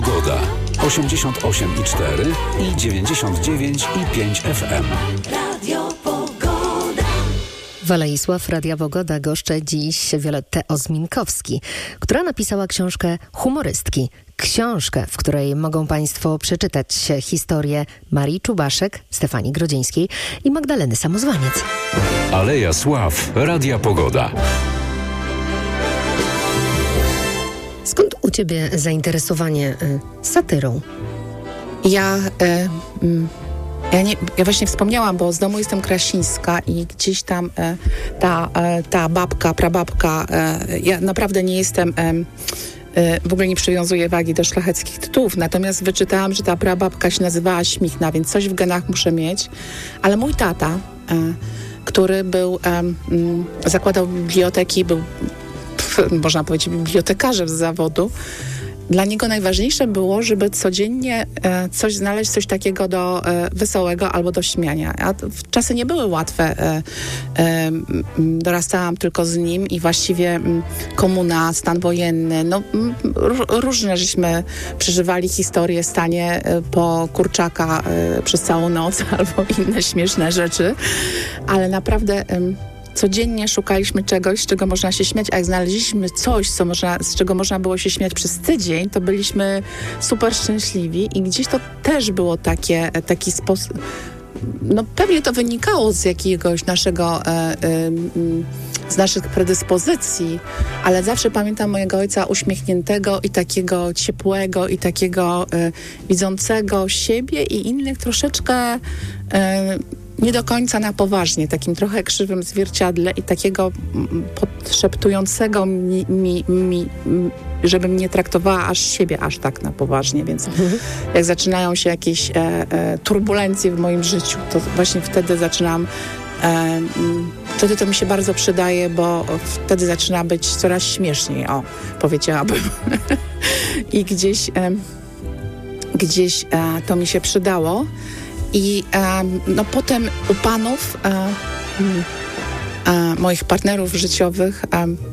Pogoda. 88,4 i 99,5 FM. Radio Pogoda. W Aleisław Radia Pogoda goszczę dziś Violettę Ozminkowski, która napisała książkę Humorystki. Książkę, w której mogą Państwo przeczytać historię Marii Czubaszek, Stefanii Grodzieńskiej i Magdaleny Samozwaniec. Aleja Sław Radia Pogoda. Skąd u Ciebie zainteresowanie satyrą? Ja właśnie wspomniałam, bo z domu jestem krasińska i gdzieś tam ta babka, prababka, ja naprawdę nie jestem, w ogóle nie przywiązuję wagi do szlacheckich tytułów, natomiast wyczytałam, że ta prababka się nazywała Śmichna, więc coś w genach muszę mieć, ale mój tata, który był, zakładał biblioteki, był, można powiedzieć, bibliotekarzem z zawodu. Dla niego najważniejsze było, żeby codziennie znaleźć coś takiego wesołego albo do śmiania. A czasy nie były łatwe. Dorastałam tylko z nim i właściwie komuna, stan wojenny, różne żeśmy przeżywali historie, stanie po kurczaka przez całą noc albo inne śmieszne rzeczy, ale naprawdę codziennie szukaliśmy czegoś, z czego można się śmiać, a jak znaleźliśmy coś, z czego można było się śmiać przez tydzień, to byliśmy super szczęśliwi i gdzieś to też było taki sposób. Pewnie to wynikało z jakiegoś z naszych predyspozycji, ale zawsze pamiętam mojego ojca uśmiechniętego i takiego ciepłego i takiego widzącego siebie i innych troszeczkę nie do końca na poważnie, takim trochę krzywym zwierciadle i takiego podszeptującego mi, żebym nie traktowała siebie aż tak na poważnie, więc jak zaczynają się jakieś turbulencje w moim życiu, to właśnie wtedy zaczynam, wtedy to mi się bardzo przydaje, bo wtedy zaczyna być coraz śmieszniej, powiedziałabym. I gdzieś to mi się przydało. I potem u panów, moich partnerów życiowych,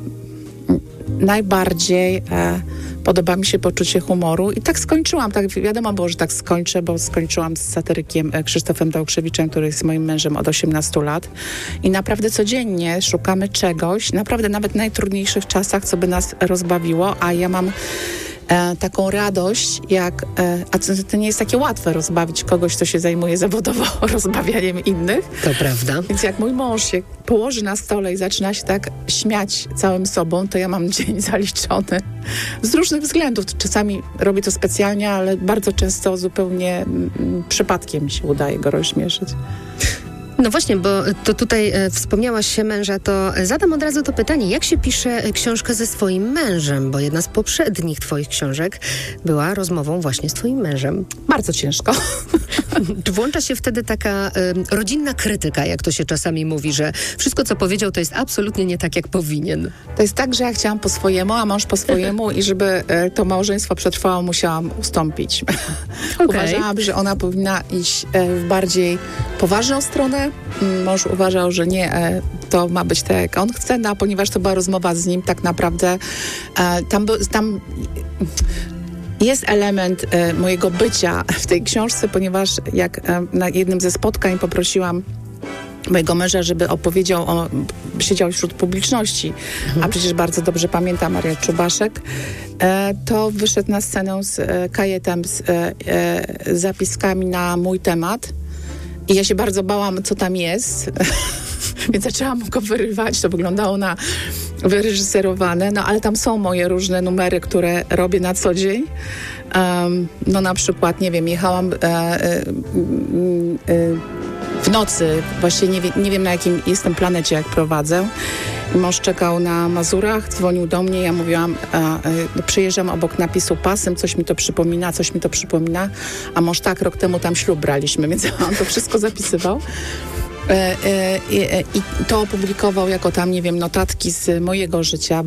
najbardziej podoba mi się poczucie humoru. I tak skończyłam, tak wiadomo było, że tak skończę, bo skończyłam z satyrykiem Krzysztofem Dałkrzewiczem, który jest moim mężem od 18 lat. I naprawdę codziennie szukamy czegoś, naprawdę nawet w najtrudniejszych czasach, co by nas rozbawiło, a ja mam taką radość, a to nie jest takie łatwe rozbawić kogoś, kto się zajmuje zawodowo rozbawianiem innych. To prawda. Więc jak mój mąż się położy na stole i zaczyna się tak śmiać całym sobą, to ja mam dzień zaliczony. Z różnych względów. Czasami robię to specjalnie, ale bardzo często zupełnie przypadkiem mi się udaje go rozśmieszyć. No właśnie, bo to tutaj wspomniałaś męża, to zadam od razu to pytanie, jak się pisze książkę ze swoim mężem? Bo jedna z poprzednich twoich książek była rozmową właśnie z twoim mężem. Bardzo ciężko. Czy włącza się wtedy taka rodzinna krytyka, jak to się czasami mówi, że wszystko, co powiedział, to jest absolutnie nie tak, jak powinien? To jest tak, że ja chciałam po swojemu, a mąż po swojemu i żeby to małżeństwo przetrwało, musiałam ustąpić. Okay. Uważałam, że ona powinna iść w bardziej poważną stronę. Mąż uważał, że nie, to ma być tak, jak on chce, a ponieważ to była rozmowa z nim, tak naprawdę tam jest element mojego bycia w tej książce, ponieważ jak na jednym ze spotkań poprosiłam mojego męża, żeby opowiedział, siedział wśród publiczności, a przecież bardzo dobrze pamiętam Marię Czubaszek, to wyszedł na scenę z kajetem, z zapiskami na mój temat. I ja się bardzo bałam, co tam jest, więc zaczęłam go wyrywać. To wyglądało na wyreżyserowane, ale tam są moje różne numery, które robię na co dzień. Na przykład, nie wiem, jechałam w nocy, właśnie nie wiem na jakim jestem planecie, jak prowadzę. Mąż czekał na Mazurach, dzwonił do mnie, ja mówiłam, przyjeżdżam obok napisu pasem, coś mi to przypomina, a mąż tak, rok temu tam ślub braliśmy, więc on to wszystko zapisywał. I to opublikował jako tam, nie wiem, notatki z mojego życia,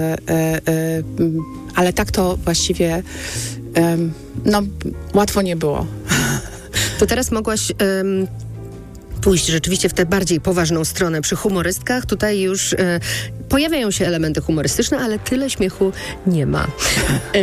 ale tak to właściwie łatwo nie było. To teraz mogłaś pójść rzeczywiście w tę bardziej poważną stronę przy humorystkach. Tutaj już pojawiają się elementy humorystyczne, ale tyle śmiechu nie ma.